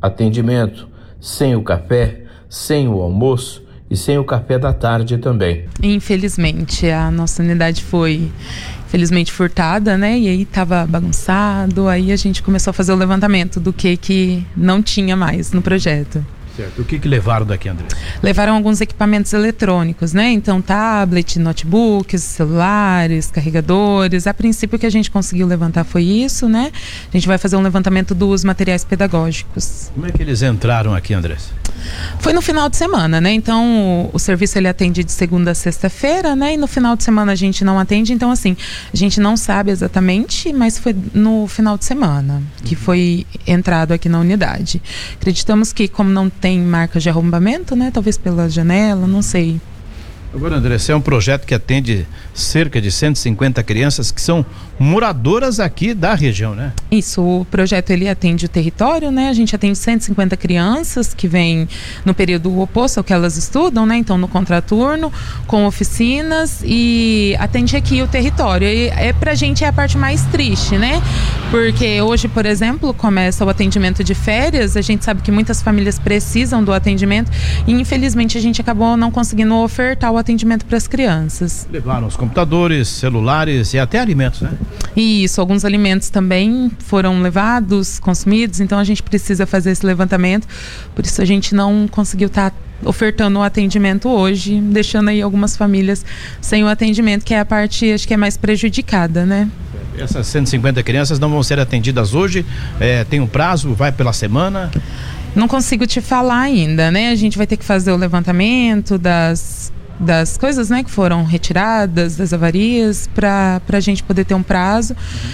atendimento sem o café, sem o almoço e sem o café da tarde também. Infelizmente, a nossa unidade foi, felizmente, furtada, né? E aí estava bagunçado, aí a gente começou a fazer o levantamento do que não tinha mais no projeto. Certo. O que levaram daqui, André? Levaram alguns equipamentos eletrônicos, né? Então, tablet, notebooks, celulares, carregadores. A princípio, o que a gente conseguiu levantar foi isso, né? A gente vai fazer um levantamento dos materiais pedagógicos. Como é que eles entraram aqui, André? Foi no final de semana, né? Então, o serviço ele atende de segunda a sexta-feira, né? E no final de semana a gente não atende. Então, assim, a gente não sabe exatamente, mas foi no final de semana que foi entrado aqui na unidade. Acreditamos que, como não tem marcas de arrombamento, né? Talvez pela janela, não sei. Agora, André, esse é um projeto que atende cerca de 150 crianças que são moradoras aqui da região, né? Isso, o projeto ele atende o território, né? A gente atende 150 crianças que vêm no período oposto ao que elas estudam, né? Então, no contraturno, com oficinas e atende aqui o território. E pra gente é a parte mais triste, né? Porque hoje, por exemplo, começa o atendimento de férias, a gente sabe que muitas famílias precisam do atendimento e, infelizmente, a gente acabou não conseguindo ofertar o atendimento para as crianças. Levaram os computadores, celulares e até alimentos, né? Isso, alguns alimentos também foram levados, consumidos, então a gente precisa fazer esse levantamento, por isso a gente não conseguiu estar ofertando o atendimento hoje, deixando aí algumas famílias sem o atendimento, que é a parte, acho que é mais prejudicada, né? Essas 150 crianças não vão ser atendidas hoje, tem um prazo, vai pela semana? Não consigo te falar ainda, né? A gente vai ter que fazer o levantamento das coisas, né, que foram retiradas, das avarias, para a gente poder ter um prazo.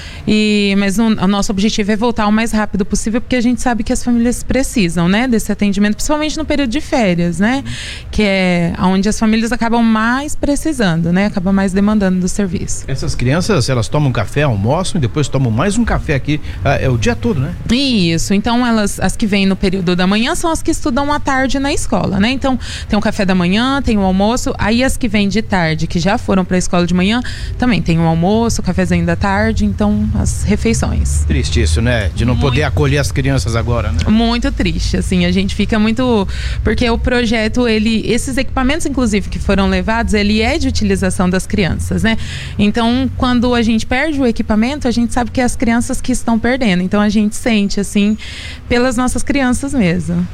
Mas o nosso objetivo é voltar o mais rápido possível, porque a gente sabe que as famílias precisam, né, desse atendimento, principalmente no período de férias, né, que é onde as famílias acabam mais precisando, né, acabam mais demandando do serviço. Essas crianças, elas tomam café, almoçam e depois tomam mais um café aqui, o dia todo, né? Isso, então as que vêm no período da manhã são as que estudam à tarde na escola, né, então tem o café da manhã, tem o almoço, aí as que vêm de tarde, que já foram para a escola de manhã, também tem o almoço, o cafezinho da tarde, então as refeições. Triste isso, né? De não poder acolher as crianças agora, né? Muito triste, assim, a gente fica muito... Porque o projeto, esses equipamentos, inclusive, que foram levados, ele é de utilização das crianças, né? Então, quando a gente perde o equipamento, a gente sabe que é as crianças que estão perdendo. Então, a gente sente, assim, pelas nossas crianças mesmo.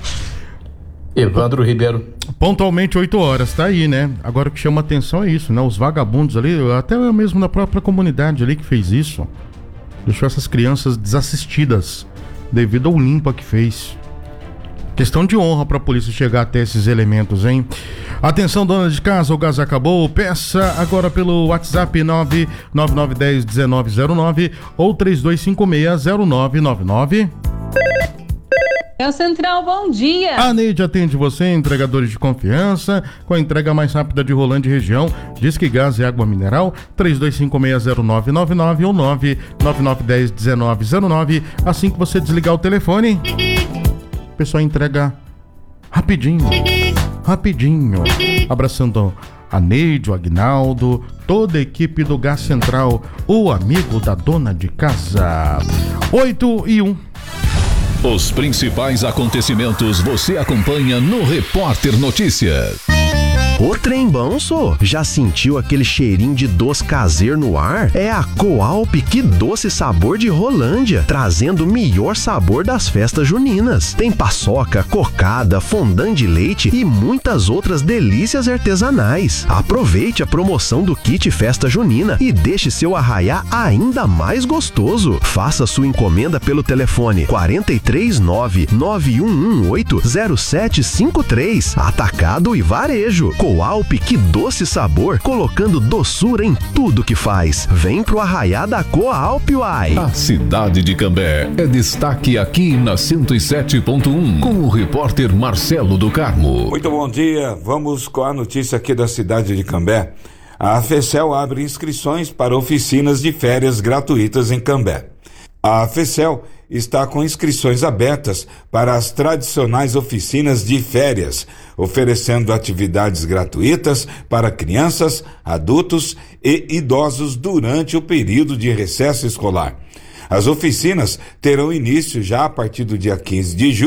Evandro Ribeiro. Pontualmente 8 horas, tá aí, né? Agora o que chama atenção é isso, né? Os vagabundos ali, até mesmo na própria comunidade ali que fez isso, deixou essas crianças desassistidas devido ao limpa que fez. Questão de honra pra polícia chegar até esses elementos, hein? Atenção, dona de casa, o gás acabou. Peça agora pelo WhatsApp 999101909 ou 32560999. É o Central, bom dia! A Neide atende você, entregadores de confiança, com a entrega mais rápida de Rolândia e região. Disque Gás e Água Mineral, 32560999 ou 999101909. Assim que você desligar o telefone, o pessoal entrega rapidinho. Abraçando a Neide, o Agnaldo, toda a equipe do Gás Central, o amigo da dona de casa. 8:01. Os principais acontecimentos você acompanha no Repórter Notícias. O trem bom, só. Já sentiu aquele cheirinho de doce caseiro no ar? É a Coalp Que Doce Sabor de Rolândia, trazendo o melhor sabor das festas juninas. Tem paçoca, cocada, fondant de leite e muitas outras delícias artesanais. Aproveite a promoção do kit Festa Junina e deixe seu arraiá ainda mais gostoso. Faça sua encomenda pelo telefone 439-9118-0753. Atacado e varejo. Coalp Que Doce Sabor, colocando doçura em tudo que faz. Vem pro arraiá da Coalp, uai. A cidade de Cambé é destaque aqui na 107.1 com o repórter Marcelo do Carmo. Muito bom dia, vamos com a notícia aqui da cidade de Cambé. A FECEL abre inscrições para oficinas de férias gratuitas em Cambé. A FECEL está com inscrições abertas para as tradicionais oficinas de férias, oferecendo atividades gratuitas para crianças, adultos e idosos durante o período de recesso escolar. As oficinas terão início já a partir do dia 15 de julho